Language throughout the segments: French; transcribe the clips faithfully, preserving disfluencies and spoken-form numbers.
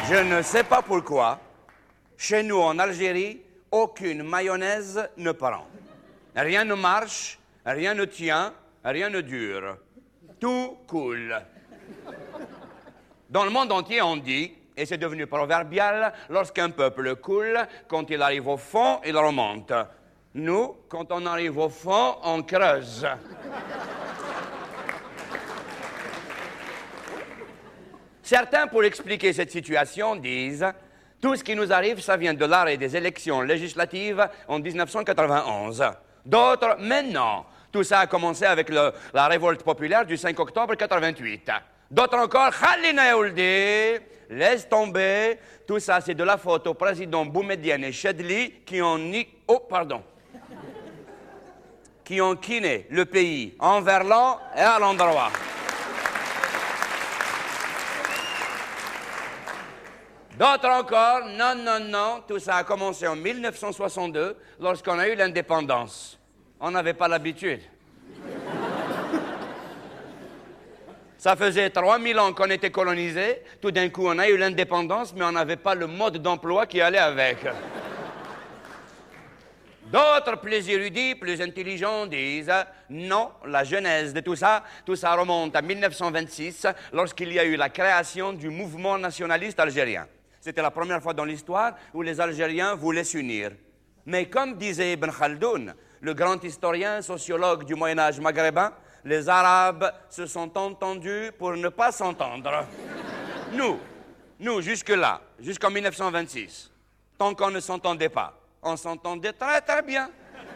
Je ne sais pas pourquoi, chez nous en Algérie, aucune mayonnaise ne prend. Rien ne marche, rien ne tient, rien ne dure. Tout coule. Dans le monde entier, on dit, et c'est devenu proverbial, lorsqu'un peuple coule, quand il arrive au fond, il remonte. Nous, quand on arrive au fond, on creuse. Certains, pour expliquer cette situation, disent « Tout ce qui nous arrive, ça vient de l'arrêt des élections législatives en mille neuf cent quatre-vingt-onze. » D'autres « Mais non, tout ça a commencé avec le, la révolte populaire du cinq octobre quatre-vingt-huit. » D'autres encore « Khalina Yaouldi, laisse tomber, tout ça c'est de la faute au président Boumediene et Chedli qui ont ni... Oh, pardon. qui ont kiné le pays en verlan et à l'endroit. » D'autres encore, non, non, non, tout ça a commencé en mille neuf cent soixante-deux, lorsqu'on a eu l'indépendance. On n'avait pas l'habitude. Ça faisait trois mille ans qu'on était colonisé, tout d'un coup on a eu l'indépendance, mais on n'avait pas le mode d'emploi qui allait avec. D'autres, plus érudits, plus intelligents, disent non, la genèse de tout ça, tout ça remonte à mille neuf cent vingt-six, lorsqu'il y a eu la création du mouvement nationaliste algérien. C'était la première fois dans l'histoire où les Algériens voulaient s'unir. Mais comme disait Ibn Khaldoun, le grand historien, sociologue du Moyen-Âge maghrébin, les Arabes se sont entendus pour ne pas s'entendre. Nous, nous, jusque-là, jusqu'en mille neuf cent vingt-six, tant qu'on ne s'entendait pas, on s'entendait très très bien.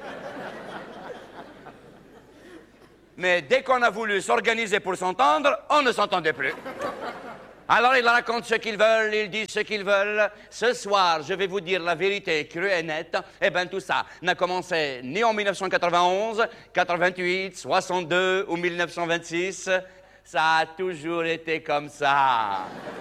Mais dès qu'on a voulu s'organiser pour s'entendre, on ne s'entendait plus. Alors ils racontent ce qu'ils veulent, ils disent ce qu'ils veulent. Ce soir, je vais vous dire la vérité crue et nette. Eh bien, tout ça n'a commencé ni en mille neuf cent quatre-vingt-onze, quatre-vingt-huit, soixante-deux ou mille neuf cent vingt-six. Ça a toujours été comme ça.